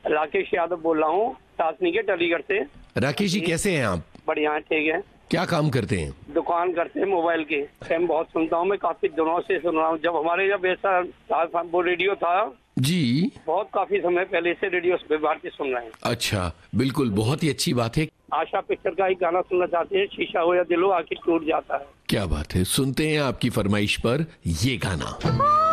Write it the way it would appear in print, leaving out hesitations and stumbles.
राकेश यादव बोल रहा हूँ, सासनी के टलीगढ़ से। राकेश जी कैसे हैं आप? बढ़िया है, ठीक है। क्या काम करते हैं? दुकान करते हैं मोबाइल की। मैं बहुत सुनता हूँ, मैं काफी दिनों से सुन रहा हूँ। जब हमारे जब ऐसा वो रेडियो था जी, बहुत काफी समय पहले से रेडियो पे भारती सुन रहे हैं। अच्छा, बिल्कुल, बहुत ही अच्छी बात है। आशा पिक्चर का ही गाना सुनना चाहते हैं, शीशा हो या दिलो आखिर टूट जाता है। क्या बात है, सुनते हैं आपकी फरमाइश पर ये गाना।